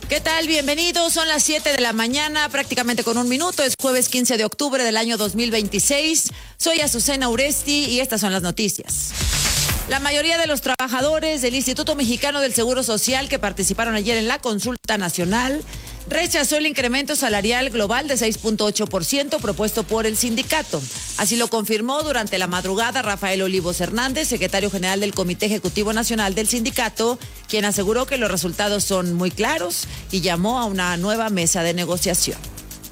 ¿Qué tal? Bienvenidos. Son las 7 de la mañana, prácticamente con un minuto. Es jueves 15 de octubre del año 2026. Soy Azucena Uresti y estas son las noticias. La mayoría de los trabajadores del Instituto Mexicano del Seguro Social que participaron ayer en la consulta nacional rechazó el incremento salarial global de 6.8% propuesto por el sindicato. Así lo confirmó durante la madrugada Rafael Olivos Hernández, secretario general del Comité Ejecutivo Nacional del sindicato, quien aseguró que los resultados son muy claros y llamó a una nueva mesa de negociación.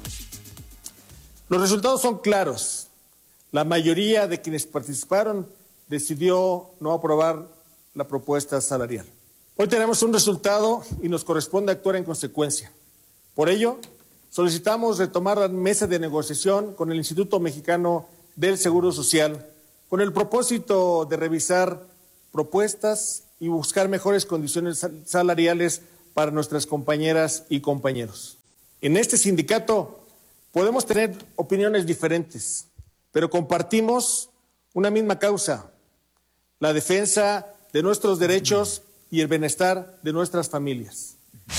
Los resultados son claros. La mayoría de quienes participaron decidió no aprobar la propuesta salarial. Hoy tenemos un resultado y nos corresponde actuar en consecuencia. Por ello, solicitamos retomar la mesa de negociación con el Instituto Mexicano del Seguro Social con el propósito de revisar propuestas y buscar mejores condiciones salariales para nuestras compañeras y compañeros. En este sindicato podemos tener opiniones diferentes, pero compartimos una misma causa: la defensa de nuestros derechos y el bienestar de nuestras familias.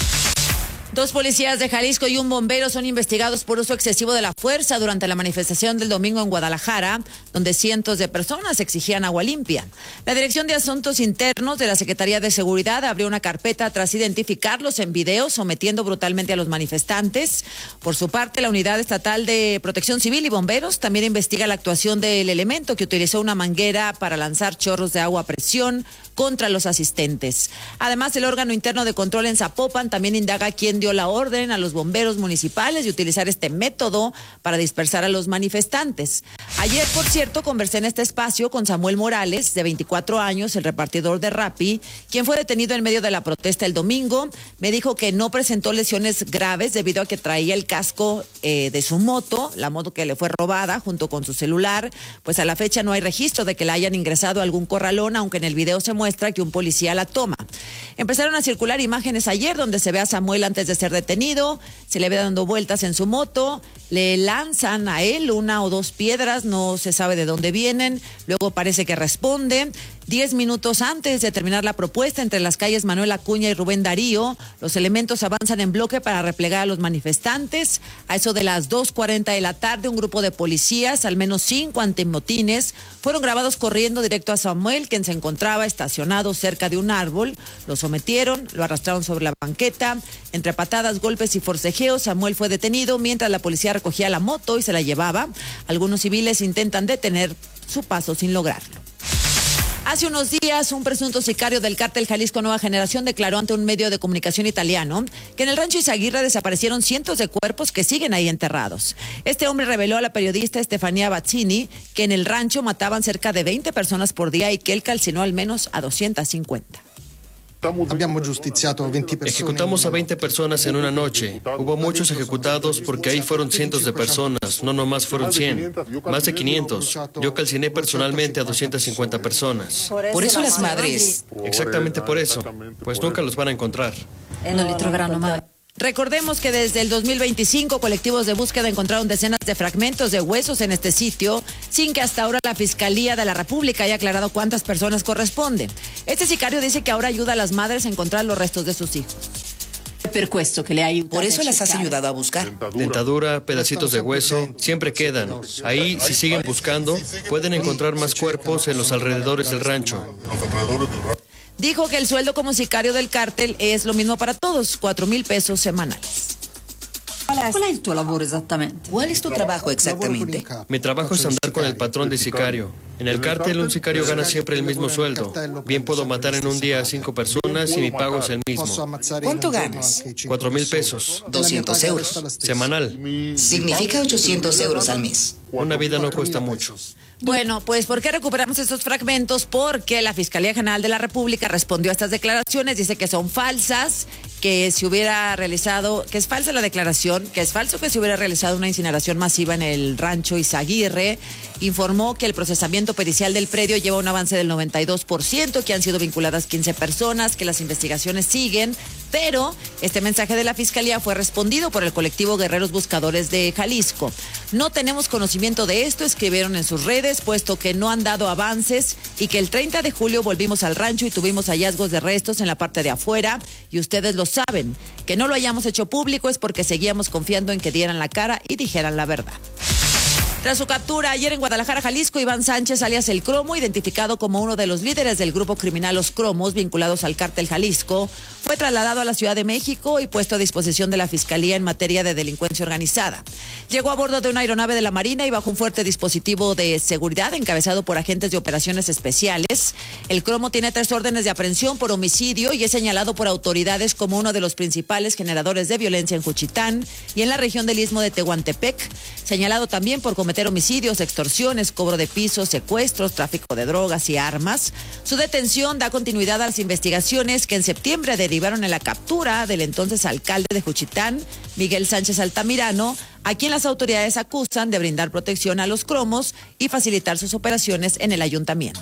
2 policías de Jalisco y un bombero son investigados por uso excesivo de la fuerza durante la manifestación del domingo en Guadalajara, donde cientos de personas exigían agua limpia. La Dirección de Asuntos Internos de la Secretaría de Seguridad abrió una carpeta tras identificarlos en video sometiendo brutalmente a los manifestantes. Por su parte, la Unidad Estatal de Protección Civil y Bomberos también investiga la actuación del elemento que utilizó una manguera para lanzar chorros de agua a presión contra los asistentes. Además, el órgano interno de control en Zapopan también indaga quién dio la orden a los bomberos municipales de utilizar este método para dispersar a los manifestantes. Ayer, por cierto, conversé en este espacio con Samuel Morales, de 24 años, el repartidor de Rappi, quien fue detenido en medio de la protesta el domingo. Me dijo que no presentó lesiones graves debido a que traía el casco de su moto, la moto que le fue robada, junto con su celular. Pues a la fecha no hay registro de que la hayan ingresado a algún corralón, aunque en el video se muestra que un policía la toma. Empezaron a circular imágenes ayer donde se ve a Samuel antes de ser detenido, se le ve dando vueltas en su moto, le lanzan a él 1 o 2 piedras, no se sabe de dónde vienen, luego parece que responde. 10 minutos antes de terminar la propuesta entre las calles Manuel Acuña y Rubén Darío, los elementos avanzan en bloque para replegar a los manifestantes. A eso de las 2:40 de la tarde, un grupo de policías, al menos 5 antimotines, fueron grabados corriendo directo a Samuel, quien se encontraba estacionado cerca de un árbol. Lo sometieron, lo arrastraron sobre la banqueta. Entre patadas, golpes y forcejeos, Samuel fue detenido mientras la policía recogía la moto y se la llevaba. Algunos civiles intentan detener su paso sin lograrlo. Hace unos días, un presunto sicario del cártel Jalisco Nueva Generación declaró ante un medio de comunicación italiano que en el rancho Izaguirre desaparecieron cientos de cuerpos que siguen ahí enterrados. Este hombre reveló a la periodista Estefanía Bazzini que en el rancho mataban cerca de 20 personas por día y que él calcinó al menos a 250. Ejecutamos a 20 personas en una noche. Hubo muchos ejecutados porque ahí fueron cientos de personas, no nomás fueron 100, más de 500. Yo calciné personalmente a 250 personas. Por eso las madres. Exactamente por eso, pues nunca los van a encontrar. No le troveranno mai. Recordemos que desde el 2025 colectivos de búsqueda encontraron decenas de fragmentos de huesos en este sitio, sin que hasta ahora la Fiscalía de la República haya aclarado cuántas personas corresponden. Este sicario dice que ahora ayuda a las madres a encontrar los restos de sus hijos. Por eso las has ayudado a buscar. Dentadura, pedacitos de hueso, siempre quedan. Ahí, si siguen buscando, pueden encontrar más cuerpos en los alrededores del rancho. Dijo que el sueldo como sicario del cártel es lo mismo para todos, 4,000 pesos semanales. ¿Cuál es tu trabajo exactamente? Mi trabajo es andar con el patrón de sicario. En el cártel, un sicario gana siempre el mismo sueldo. Bien puedo matar en un día a 5 personas y mi pago es el mismo. ¿Cuánto ganas? 4,000 pesos. 200 euros. Semanal. Significa 800 euros al mes. Una vida no cuesta mucho. Bueno, pues ¿por qué recuperamos estos fragmentos? Porque la Fiscalía General de la República respondió a estas declaraciones, dice que son falsas, que se hubiera realizado, que es falsa la declaración, que es falso que se hubiera realizado una incineración masiva en el rancho Izaguirre. Informó que el procesamiento pericial del predio lleva un avance del 92%, que han sido vinculadas 15 personas, que las investigaciones siguen, pero este mensaje de la Fiscalía fue respondido por el colectivo Guerreros Buscadores de Jalisco. No tenemos conocimiento de esto, escribieron en sus redes, puesto que no han dado avances y que el 30 de julio volvimos al rancho y tuvimos hallazgos de restos en la parte de afuera y ustedes los saben. Que no lo hayamos hecho público es porque seguíamos confiando en que dieran la cara y dijeran la verdad. Tras su captura ayer en Guadalajara, Jalisco, Iván Sánchez, alias El Cromo, identificado como uno de los líderes del grupo criminal Los Cromos, vinculados al cártel Jalisco, fue trasladado a la Ciudad de México y puesto a disposición de la Fiscalía en materia de delincuencia organizada. Llegó a bordo de una aeronave de la Marina y bajo un fuerte dispositivo de seguridad encabezado por agentes de operaciones especiales. El Cromo tiene 3 órdenes de aprehensión por homicidio y es señalado por autoridades como uno de los principales generadores de violencia en Juchitán y en la región del Istmo de Tehuantepec, señalado también por cometer homicidios, extorsiones, cobro de pisos, secuestros, tráfico de drogas y armas. Su detención da continuidad a las investigaciones que en septiembre derivaron en la captura del entonces alcalde de Juchitán, Miguel Sánchez Altamirano, a quien las autoridades acusan de brindar protección a los cromos y facilitar sus operaciones en el ayuntamiento.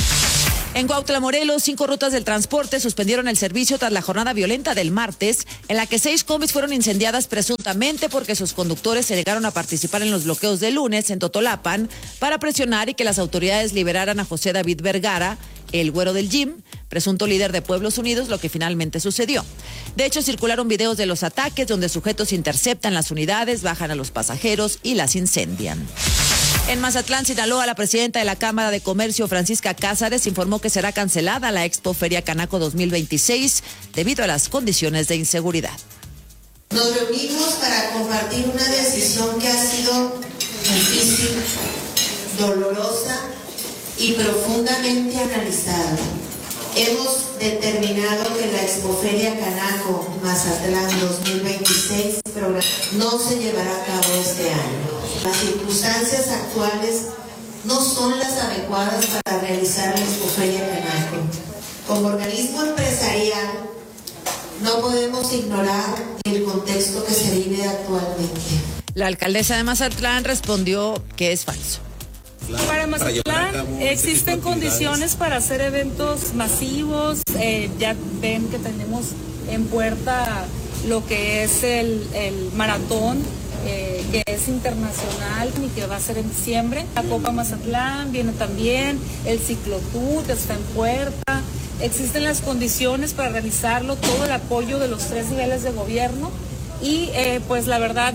En Cuautla, Morelos, 5 rutas del transporte suspendieron el servicio tras la jornada violenta del martes, en la que 6 combis fueron incendiadas presuntamente porque sus conductores se negaron a participar en los bloqueos de lunes en Totolapan para presionar y que las autoridades liberaran a José David Vergara, el güero del gym, presunto líder de Pueblos Unidos, lo que finalmente sucedió. De hecho, circularon videos de los ataques donde sujetos interceptan las unidades, bajan a los pasajeros y las incendian. En Mazatlán, Sinaloa, la presidenta de la Cámara de Comercio, Francisca Cázares, informó que será cancelada la Expo Feria Canaco 2026 debido a las condiciones de inseguridad. Nos reunimos para compartir una decisión que ha sido difícil, dolorosa y profundamente analizada. Hemos determinado que la Expoferia Canaco Mazatlán 2026 no se llevará a cabo este año. Las circunstancias actuales no son las adecuadas para realizar la Expoferia Canaco. Como organismo empresarial no podemos ignorar el contexto que se vive actualmente. La alcaldesa de Mazatlán respondió que es falso. Para Mazatlán existen condiciones para hacer eventos masivos. Ya ven que tenemos en puerta lo que es el maratón, que es internacional y que va a ser en diciembre. La Copa Mazatlán viene también, el Ciclotut está en puerta. Existen las condiciones para realizarlo, todo el apoyo de los 3 niveles de gobierno y pues la verdad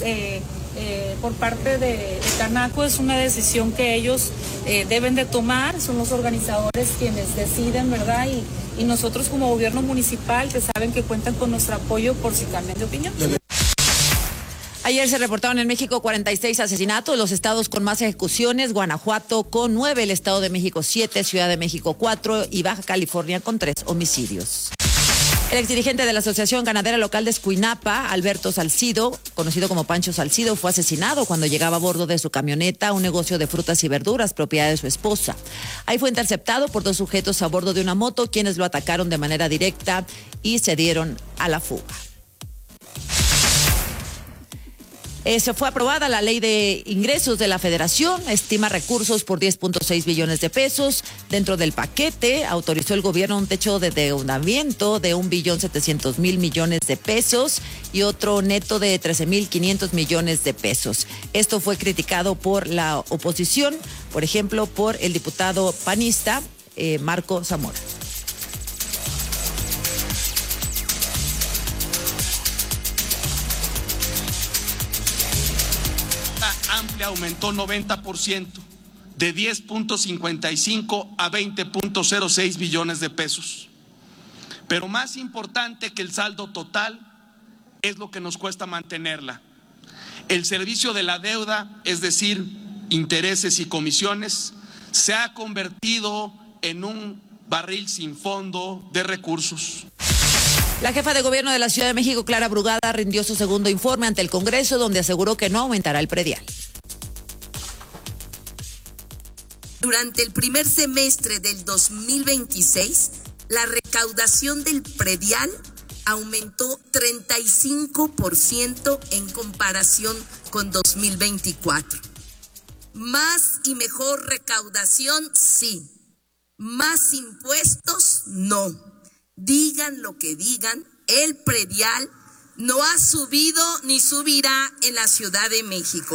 por parte de Canaco es una decisión que ellos deben de tomar, son los organizadores quienes deciden, ¿verdad? Y nosotros como gobierno municipal que saben que cuentan con nuestro apoyo por si cambian de opinión. Ayer se reportaron en México 46 asesinatos, los estados con más ejecuciones, Guanajuato con 9, el Estado de México 7, Ciudad de México 4 y Baja California con 3 homicidios. El exdirigente de la Asociación Ganadera Local de Escuinapa, Alberto Salcido, conocido como Pancho Salcido, fue asesinado cuando llegaba a bordo de su camioneta a un negocio de frutas y verduras, propiedad de su esposa. Ahí fue interceptado por 2 sujetos a bordo de una moto, quienes lo atacaron de manera directa y se dieron a la fuga. Se fue aprobada la ley de ingresos de la Federación, estima recursos por 10.6 billones de pesos. Dentro del paquete autorizó el gobierno un techo de endeudamiento de 1.700.000 millones de pesos y otro neto de 13.500 millones de pesos. Esto fue criticado por la oposición, por ejemplo, por el diputado panista Marco Zamora. Amplia aumentó 90%, de 10.55 a 20.06 billones de pesos. Pero más importante que el saldo total es lo que nos cuesta mantenerla. El servicio de la deuda, es decir, intereses y comisiones, se ha convertido en un barril sin fondo de recursos. La jefa de gobierno de la Ciudad de México, Clara Brugada, rindió su segundo informe ante el Congreso, donde aseguró que no aumentará el predial. Durante el primer semestre del 2026, la recaudación del predial aumentó 35% en comparación con 2024. Más y mejor recaudación, sí. Más impuestos, no. Digan lo que digan, el predial no ha subido ni subirá en la Ciudad de México.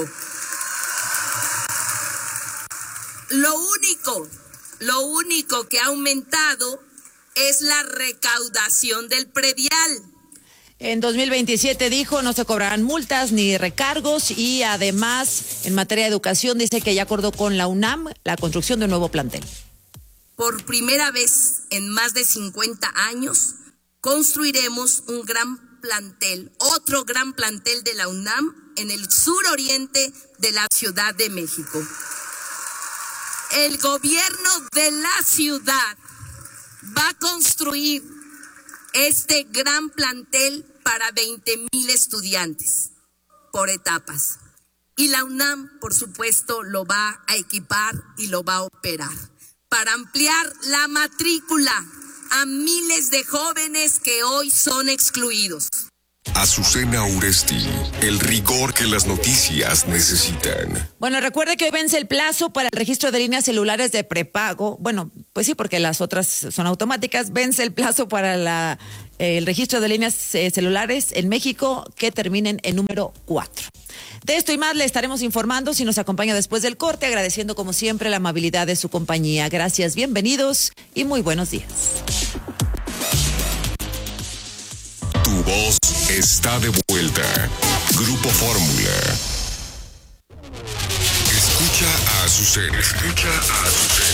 Lo único que ha aumentado es la recaudación del predial. En 2027, dijo, no se cobrarán multas ni recargos y además, en materia de educación, dice que ya acordó con la UNAM la construcción de un nuevo plantel. Por primera vez en más de 50 años, construiremos un gran plantel, otro gran plantel de la UNAM en el suroriente de la Ciudad de México. El gobierno de la ciudad va a construir este gran plantel para 20,000 estudiantes por etapas. Y la UNAM, por supuesto, lo va a equipar y lo va a operar para ampliar la matrícula a miles de jóvenes que hoy son excluidos. Azucena Uresti, el rigor que las noticias necesitan. Bueno, recuerde que hoy vence el plazo para el registro de líneas celulares de prepago. Bueno, pues sí, porque las otras son automáticas. Vence el plazo para el registro de líneas celulares en México que terminen en número 4. De esto y más le estaremos informando si nos acompaña después del corte, agradeciendo como siempre la amabilidad de su compañía. Gracias, bienvenidos y muy buenos días. Tu voz está de vuelta. Grupo Fórmula. Escucha a Azucena.